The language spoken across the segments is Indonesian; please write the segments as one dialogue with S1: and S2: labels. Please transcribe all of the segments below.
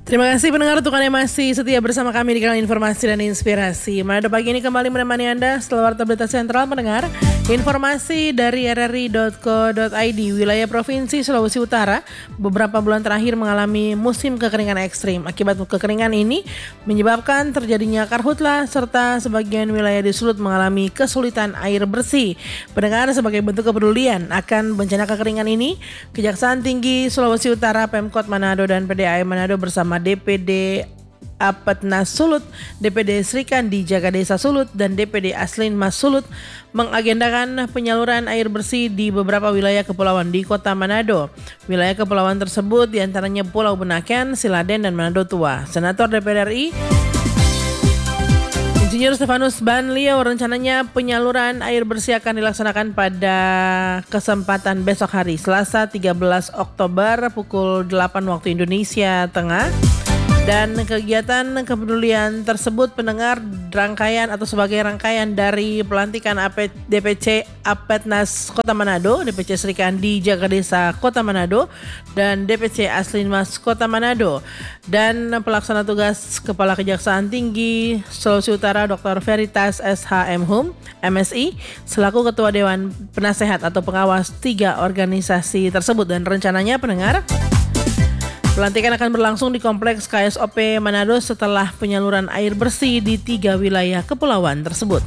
S1: Terima kasih pendengar untuk Anda yang masih setia bersama kami di kanal Informasi dan Inspirasi. Manado pagi ini kembali menemani Anda setelah Warta Berita Sentral pendengar. Informasi dari rri.co.id, wilayah Provinsi Sulawesi Utara beberapa bulan terakhir mengalami musim kekeringan ekstrim. Akibat kekeringan ini menyebabkan terjadinya karhutlah serta sebagian wilayah di Sulut mengalami kesulitan air bersih. Pendengar, sebagai bentuk kepedulian akan bencana kekeringan ini, Kejaksaan Tinggi Sulawesi Utara, Pemkot Manado dan PDAM Manado bersama DPD Apetnas Sulut, DPD Srikandi Jaga Desa Sulut, dan DPD Aslin Mas Sulut mengagendakan penyaluran air bersih di beberapa wilayah kepulauan di Kota Manado. Wilayah kepulauan tersebut diantaranya Pulau Benaken, Siladen, dan Manado Tua. Senator DPR RI Insinyur Stefanus Banlio rencananya penyaluran air bersih akan dilaksanakan pada kesempatan besok hari Selasa 13 Oktober pukul 8 waktu Indonesia Tengah. Dan kegiatan kepedulian tersebut pendengar rangkaian atau sebagai rangkaian dari pelantikan DPC Apetnas Kota Manado, DPC Srikandi Jaga Desa Kota Manado, dan DPC Aslin Mas Kota Manado. Dan pelaksana tugas Kepala Kejaksaan Tinggi Sulawesi Utara Dr. Veritas SH Hum, MSI, selaku Ketua Dewan Penasehat atau Pengawas 3 organisasi tersebut. Dan rencananya pendengar, pelantikan akan berlangsung di Kompleks KSOP Manado setelah penyaluran air bersih di 3 wilayah kepulauan tersebut.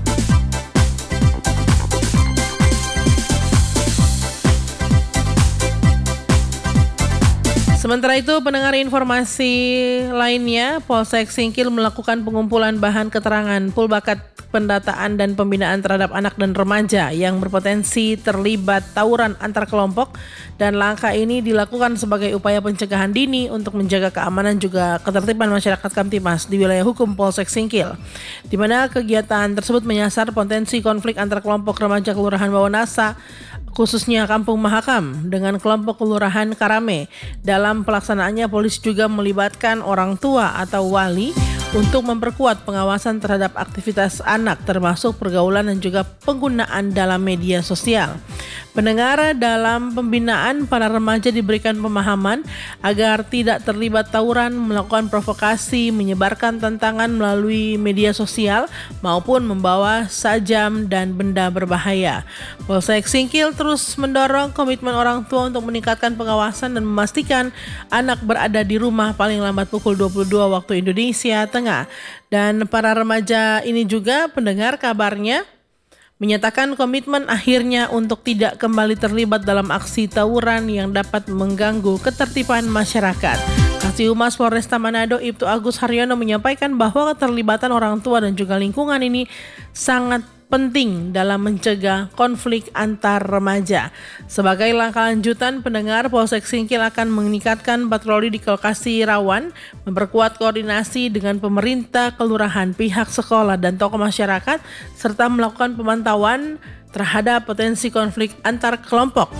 S1: Sementara itu, pendengar informasi lainnya, Polsek Singkil melakukan pengumpulan bahan keterangan full bakat pendataan dan pembinaan terhadap anak dan remaja yang berpotensi terlibat tawuran antar kelompok, dan langkah ini dilakukan sebagai upaya pencegahan dini untuk menjaga keamanan juga ketertiban masyarakat Kamtimas di wilayah hukum Polsek Singkil, di mana kegiatan tersebut menyasar potensi konflik antar kelompok remaja Kelurahan Bawanasa, khususnya Kampung Mahakam, dengan kelompok Kelurahan Karame. Dalam pelaksanaannya, polisi juga melibatkan orang tua atau wali untuk memperkuat pengawasan terhadap aktivitas anak, termasuk pergaulan dan juga penggunaan dalam media sosial. Pendengar, dalam pembinaan, para remaja diberikan pemahaman agar tidak terlibat tawuran, melakukan provokasi, menyebarkan tantangan melalui media sosial, maupun membawa sajam dan benda berbahaya. Polsek Singkil terus mendorong komitmen orang tua untuk meningkatkan pengawasan dan memastikan anak berada di rumah paling lambat pukul 22 waktu Indonesia Tengah. Dan para remaja ini juga, pendengar, kabarnya menyatakan komitmen akhirnya untuk tidak kembali terlibat dalam aksi tawuran yang dapat mengganggu ketertiban masyarakat. Kasih-Humas Polresta Manado Ibtu Agus Haryono menyampaikan bahwa keterlibatan orang tua dan juga lingkungan ini sangat penting dalam mencegah konflik antar remaja. Sebagai langkah lanjutan, pendengar, Polsek Singkil akan meningkatkan patroli di lokasi rawan, memperkuat koordinasi dengan pemerintah, kelurahan, pihak sekolah, dan tokoh masyarakat, serta melakukan pemantauan terhadap potensi konflik antar kelompok.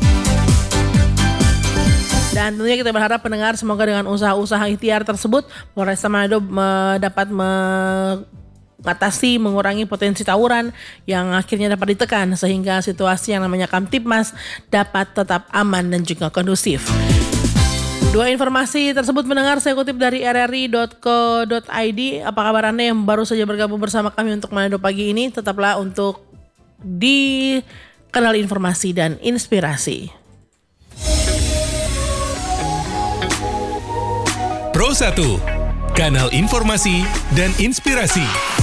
S1: Dan tentunya kita berharap pendengar, semoga dengan usaha-usaha ikhtiar tersebut, Polresta Manado dapat mengurangi potensi tawuran yang akhirnya dapat ditekan, sehingga situasi yang namanya Kamtipmas dapat tetap aman dan juga kondusif. Dua informasi tersebut mendengar saya kutip dari rri.co.id. Apa kabar Anda yang baru saja bergabung bersama kami untuk Manado pagi ini? Tetaplah untuk di kanal Informasi dan Inspirasi.
S2: Pro 1, kanal Informasi dan Inspirasi.